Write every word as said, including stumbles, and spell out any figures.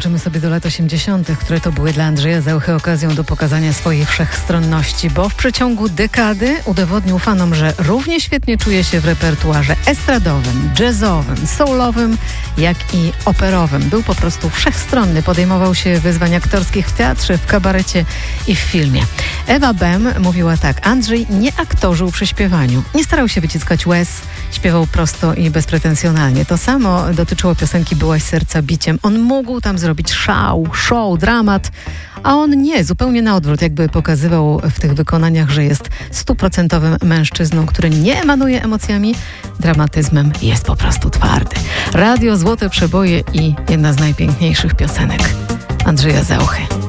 Skoczymy sobie do lat osiemdziesiątych, które to były dla Andrzeja Zauchy okazją do pokazania swojej wszechstronności, bo w przeciągu dekady udowodnił fanom, że równie świetnie czuje się w repertuarze estradowym, jazzowym, soulowym, jak i operowym. Był po prostu wszechstronny, podejmował się wyzwań aktorskich w teatrze, w kabarecie i w filmie. Ewa Bem mówiła tak: Andrzej nie aktorzył przy śpiewaniu, nie starał się wyciskać łez, śpiewał prosto i bezpretensjonalnie. To samo dotyczyło piosenki Byłaś serca biciem. On mógł tam zrobić szał, show, dramat, a on nie, zupełnie na odwrót, jakby pokazywał w tych wykonaniach, że jest stuprocentowym mężczyzną, który nie emanuje emocjami, dramatyzmem, jest po prostu twardy. Radio, złote przeboje i jedna z najpiękniejszych piosenek Andrzeja Zauchy.